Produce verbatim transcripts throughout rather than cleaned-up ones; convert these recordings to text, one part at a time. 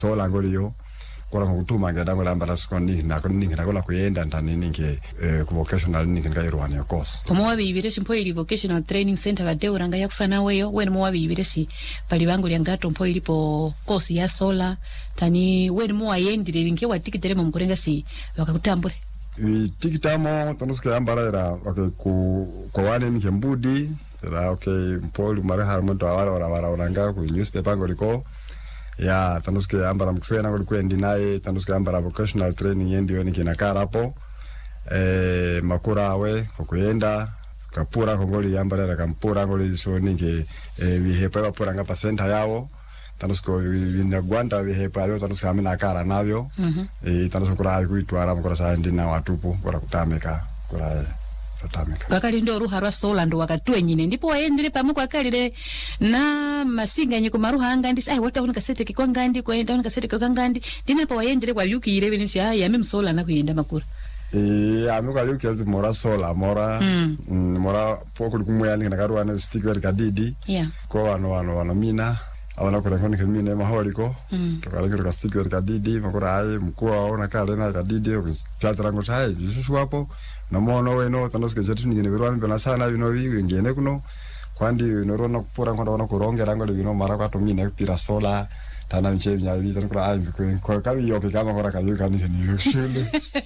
sola ngoliyo kora ngutuma ngedango lamba la skondi na koni na kola kuyenda ndani ninge ku vocational ninge ngairwani ya course pomo wabibire simpo ili vocational training center va deuranga yakufana weyo wenu mo wabibire si pali bango lyangato mpo ilipo course ya sola tani wenu mo ayendire linge watikitere mu mkurenga si wakakutambure tikitamo tanuske ambara era okay ku kwa wale ninge mbudi era okay mpo mare harmoto awara ora wara oranga ku newspaper ngoliko ya tanuske ambara mkusena ngolikwendi naye tanuske ambara vocational training yendi yoni kinakara hapo eh makura we kokuyenda kapura kongoli ambara kampura ngoli so ninge eh vihepa pura ngapa center yao tanusko vinagwanda vihepa yo tanuska amina kara navyo mm -hmm. eh tanusko kura kuitwara mukora sa ndina watupu kora kutameka kura tatameka kakali ndo ruha rwa sola ndo wakatwe nyine ndipo waendele pamu kwa kalire na masinga nyiko maruha angandi ai wata unika sete kwa ngandi kwa enda unika sete kwa ngandi dina pa waendele kwa yuki ile bini ya ya mimi sola na kuenda makura eh ame kwa yuki azi mora sola mora mm. mm, mora poko likumwe yani na karuwa na stick wa kadidi yeah ko wano wano wano mina abana kora koni kemine maholiko mm. tukara ka stick wa kadidi makura ai mkua ona kale na kadidi teatro ngo sai jisu hapo na mono weno tanuske jetu nyine birwani bana sana bino biwe ngene kuno kwandi norona kupura ngoda ona kurongera ngoli bino mara kwa tumine pira sola tana mche nya bita nkura ai ko kabi yoke kama ngora kabi kani ni shule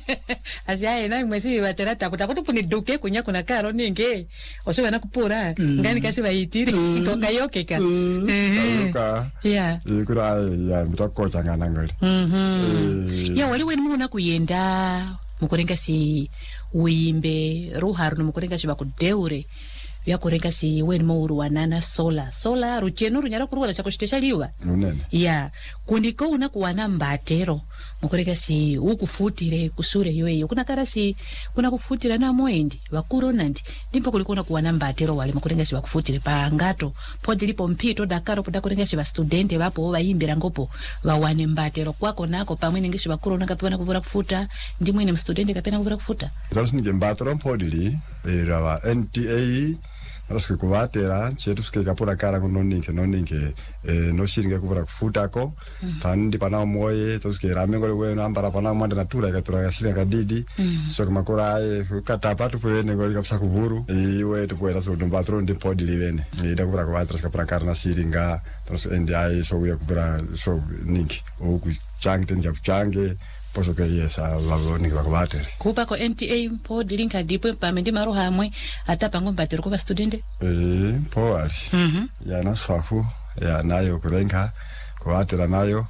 azia ina mwezi batera takuta kutupuni duke kunya kuna karo ninge oso na kupura mm. ngani kasi baitiri mm. ko kayoke ka mm. kayoka yeah ikura ya mtako changana ngoli mhm ya wali weni muna kuyenda mukurenga si uimbe ruharu mukurenga si bakudeure vya kurenga si weni mouru wanana sola sola rucheno runyara kuruwa chako shiteshaliwa unene ya kuniko una kuwana mbatero mukurenga si ukufutire kusure yoyo kuna kara si kuna kufutira na moendi wakuro nandi nimpo kuliko na kuwana mbatero wale mukurenga si wakufutire pa ngato podi lipo mpito dakaro poda kurenga si ba studente bapo bayimbira ngopo bawane mbatero kwako nako pamwe ningishi bakuro nakapana kuvura kufuta ndi mwene mstudente kapena kuvura kufuta zalisi nige mbatero mpodili era wa N T A Rasko kuvatera chetu ske kapura kara kunoninke noninke eh no shiringa kuvura kufutako mm. tandi pana moye tuske ramengo lewe nambara pana mwanda natura ikatura kashiringa kadidi mm. so kamakora ai katapa tupene ngoli kapsa kuvuru iwe tupoera so dombatro ndi podi livene ida kuvura kuvatera kapura kara na shiringa tos ndi ai so we kuvura so ninki o ku change tenja kuchange poso ke yesa lavo ni bakwatere kupa ko N T A po dilinka dipo pamende maro hamwe atapa ngombatero ko ba student eh po ali mhm ya na swafu ya nayo kurenka kwatera nayo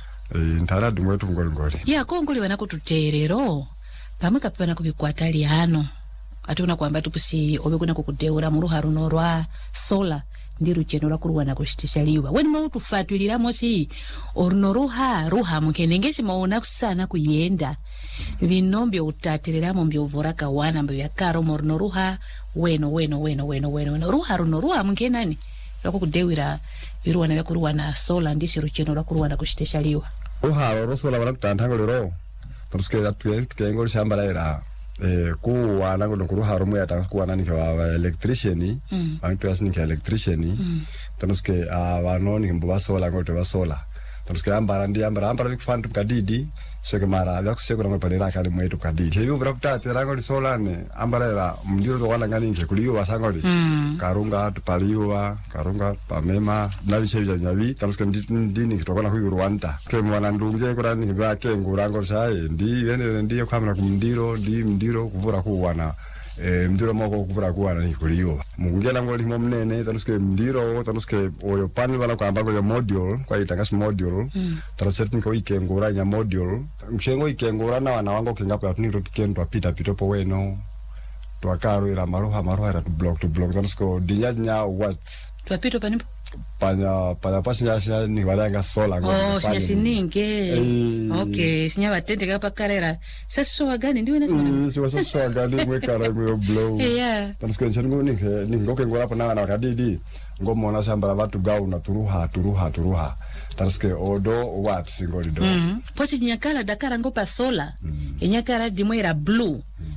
eh ntara dimwe tungoli ngoli ya kongoli wana kututerero pamwe kapana kubikwatali hano atuna kwamba tupusi obe kuna kukudeura mu ruharu no rwa sola ndiru cheno la kuruwa na kushitishaliwa weni mautu fatulira mosi orunoruha ruha mkenengeshi maona kusana kuyenda vinombe utatirira mbyo voraka wana mbyo karo morunoruha weno weno weno weno weno ruha runoruha mkenani lako kudewira viruwa na kuruwa na sola ndishi rucheno la kuruwa na kushitishaliwa ruha rosola wana kutantango lero turuske tukengo shambala era eh ku wana ngo kuruha rumu ya tangu wana ni wa electrician mm. bantu yasini ka electrician mm. tanuske abano ni mbo basola ngo to basola tanuske ambara ndi ambara ambara bikufantu kadidi so ke mara byakusekura ngo palera kali mwetu kadidi hebi ubra kutatera ngo sola ne ambara era mndiro to wana ngani nke kuliyo wasangoli mm. karunga tupaliwa karunga pamema na biche bya nyabi tanuske ndi ni kitokana ku Rwanda ke mwana ndunge kura ni bake ngurango sai ndi yene ndi kamera kumndiro ndi mndiro kuvura kuwana eh mndiro moko kuvura kuwana ni kuliyo mungela ngoli mo mnene tanuske mndiro tanuske oyo panel bana kwamba ngo module kwa itangas module mm. tanuske ko ikengura nya module mchengo ikengura na wana wango kingapo atuni tukendo apita pitopo weno twakaro ira maroha maroha ira to block to block tanuske dinya what twapito panipo panya panya pasinya ni waranga sola ngo oh sinya sininge e... okay sinya batende kapa karera saso wagani ndiwe na mm so saso wagani mwe kara mwe blow yeah tanuske chengo ni ni ngoke ngora pana na kadidi ngomona shamba watu gau na turuha turuha turuha tanuske odo what singoli do mm posi nyakala dakara ngopa sola mm. enyakara dimwera blue mm.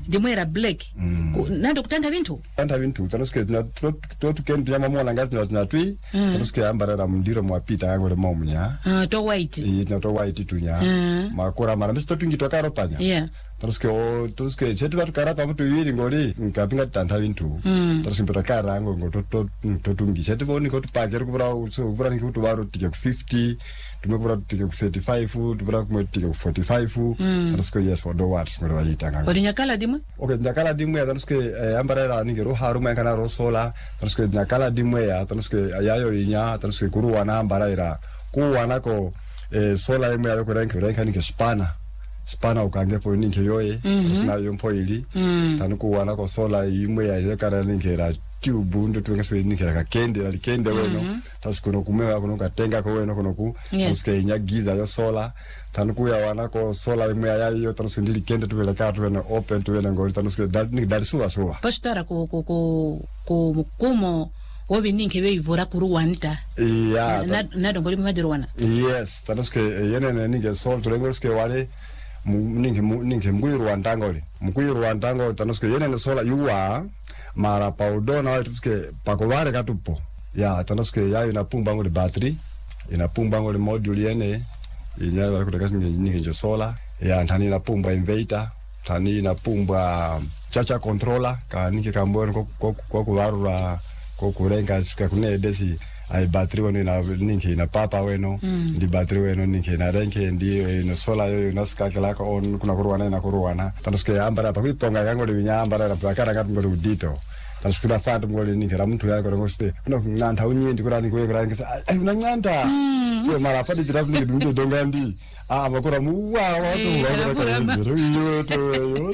dimwera black Mm. nando kutanda vintu anta vintu tanoske na to to ken nyama mona ngati na na twi tanoske ambarara mundiro mwapita yango le momunya uh, to white i na to white tunya Mm. makora mara misto tungito karo panya yeah tanoske o tanoske chetu vatu karapa mtu yiri ngori nkapinga tanta vintu Mm. tanoske mpota kara ngo ngo to to to tungi chetu boni ko tupanje kubura so kubura niki kutu waro tike ku fifty tumekubura tike ku thirty-five tubura kumwe tike ku forty-five tanoske yes for the words ngoro wajitanga odi nyakala dimwe okay nyakala dimwe tanoske eh, ambarera ninge ro haruma kana ro sola tanoske nyakala dimwe ya tanoske yayo inya tanoske kuruwa na ambarera kuwa ko eh, sola imwe yayo kurenke renka ninge spana spana ukange po ninge yoye sina yompo ili Mm. tanukuwa ko sola imwe yayo kana ninge ra tube ndo tuwenga swe ninge ra kende ra kende weno tanoske no kumewa kuno katenga ko weno kuno ku Yeah. tanoske inya giza yo sola tanukuya wana ko sola imwe yayo tanoske ndili kende tuwela ka tuwena open tuwena ngori tanoske dal ninge dal suwa suwa pasitara ku ku ku ku mukumo wobi ninke beivura kuruwa nta yeah na na dongoli madirwana yes tanoske yenene ninge sol tulengoske wale mu- ninge mu- ninge mkuyiru wa ntangoli mkuyiru wa ntangoli tanoske yenene sola yuwa mara paudona wale tuske pakovare katupo ya tanoske yayo inapumba ngoli battery inapumba ngoli module yene inyayo wale kutaka ninge ninge nje sola ya ntani inapumba inverter tani inapumba chacha controller ka ninge kamboni kwa kwa kwa kuvarura kwa kurenga sika kunedesi ai battery weno ina ninke ina papa weno Mm. ndi battery weno ninke ina renke ndi ina sola yo ina skaka laka on kuna kuruwana ina kuruwana tanoske ambara pa kuiponga yango le vinya ambara na pakara ngati ngoli udito tanoske na fatu ngoli ninke ra mtu yango ngoste kuna nganta unyindi kuna ninke wekra ngisa ai una nganta so mara pa dikira ninke dundo dongandi ah makora muwa watu Eh, wakora karapura. kwa yo to yo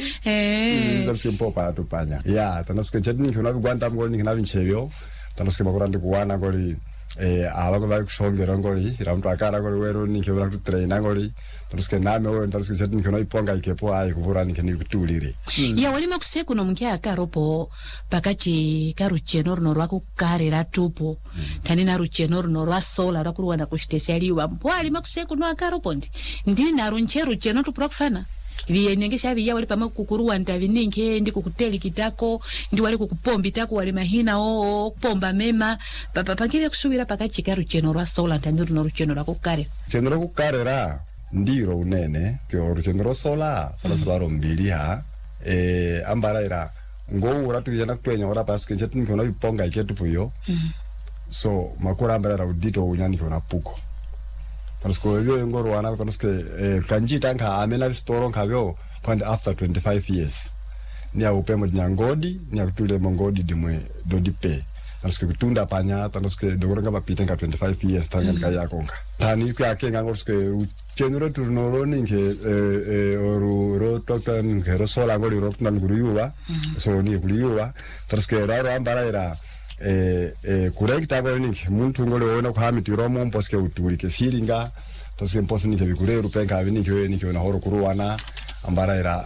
eh tanoske mpopa tupanya ya tanoske chetni kuna kugwanta ngoli ninke na vinchevyo tanoske makora ndi kuwana ngoli eh abako ba kusongera ngoli ra mtu akara ngoli wero ninke bra ku train ngoli tanoske name wewe tanoske chetni kuna iponga ikepo ai kuvura ninke ni kutulire ya walima kuseku no mkia akaropo pakachi karucheno runo rwako karera tupo tanina rucheno runo rwa sola rakuruwa na kushiteshaliwa mpwali makuseku no akaropo ndi ndi na runcheru cheno tupura kufana viyenenge shavi ya wali pama kukuruwa ntavi ninke ndi kukuteli kitako ndi wali kukupombi tako wali mahina o kupomba mema papa pankile kusuwira pakachi karucheno rwa sola tanina runo rucheno rwako karera chendro kukarera ndiro unene kyo ruchendro sola sala sala mbili ha eh ambaraira ngo uratu yana kwenya ora paske chetni kuna iponga iketu puyo so makora ambaraira udito unyani kuna puko pasko yo ngoro wana paske eh, kanjita nka amena store nkavyo pande after twenty-five years ni ya upemo nyangodi ni ya kutule mongodi dimwe dodipe paske kutunda panya tanoske dogoronga mapite nka twenty-five years tanga mm. kaya konga tani kwa kenga ngoske chenuro turnoro ninge eh, eh, oru ro tokta ninge ro sola ngori ro tnan guriyuwa mm. so ni guriyuwa tanoske raro ambaraira eh eh kurekta ngori ninge muntu ngori wona kuhamiti romo mposke utulike siringa tanoske mposke ninge bikureru penga ninge ninge na horo kuruwana ambaraira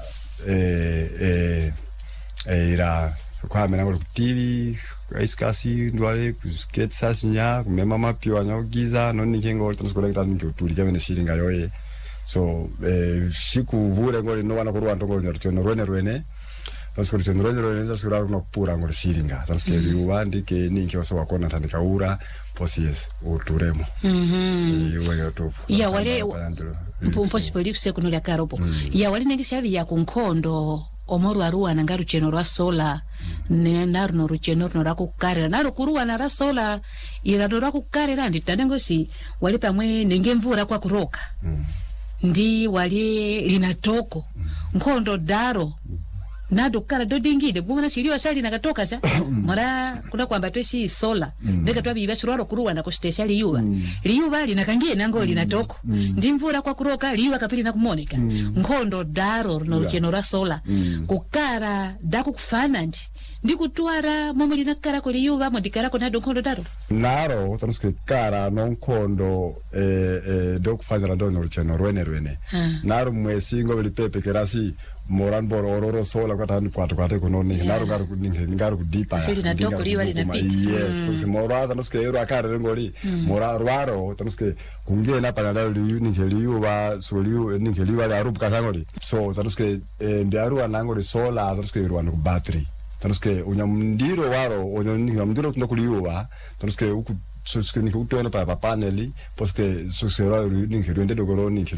eh eh eh ira kwa mena ngori T V iskasi ndwale kusketsa sinya kumema mapyo anyogiza noni kengo tanoskorekta ninge utulike bene siringa yoye so eh siku vure ngori no wana kuruwa ndongori nyaruchono rwene rwene tanoskori chono rwene rwene tanoskora kuna kupura ngori siringa tanoskori viwa ndike ninge waso wakona tandika ura posi yes uturemo mhm iwe yotupu ya wale mposi poli kuseku no akaropo ya wale nenge shavi ya kunkondo omoru aruwa nanga rucheno rwa sola ne naruno rucheno runo rako kukarira naru kuruwa na ra sola irado rako kukarira ndi tanengo si wali pamwe nenge mvura kwa kuroka mm. ndi wali linatoko mm. nkondo daro nado kara do dingide bumana shiriwa shali nakatoka sa mara kuna kwamba tweshi sola beka twabi bashurwaro kuruwa na kustesha liyuba liyuba linakangie nango linatoko ndi mvura kwa kuroka liyuba kapili na kumonika nkondo daro no rucheno ra sola kukara dako kufana ndi ndi kutwara momo linakara ko liyuba mo dikara ko nado nkondo daro naro tanuske kara non kondo eh eh dok fazala ndo no cheno rwene rwene naro mwesingo beli pepe kerasi moran bor ororo sola kwa tani kwa kwa ko noni naro garu ninge ngaru kudipa sili na doko liwa linapita yes so si mora tanuske ero akare ngori mora rwaro tanuske kunge na pana liu ninge liu wa so liu ninge liu wa arup kasangori so tanuske ndiaru anangori sola tanuske ero anu battery tanuske unyamndiro waro unyamndiro tunakuliwa tanuske uku so skini ko tona pa paneli parce que so sera ni que rende dogoro ni